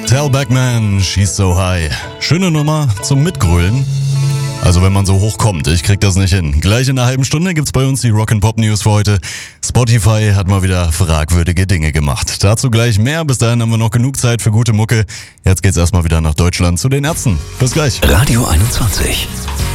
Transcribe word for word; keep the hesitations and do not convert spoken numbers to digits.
Tell Backman, she's so high. Schöne Nummer zum Mitgrölen. Also wenn man so hoch kommt, ich krieg das nicht hin. Gleich in einer halben Stunde gibt's bei uns die Rock'n'Pop-News für heute. Spotify hat mal wieder fragwürdige Dinge gemacht. Dazu gleich mehr, bis dahin haben wir noch genug Zeit für gute Mucke. Jetzt geht's erstmal wieder nach Deutschland zu den Ärzten. Bis gleich. Radio einundzwanzig.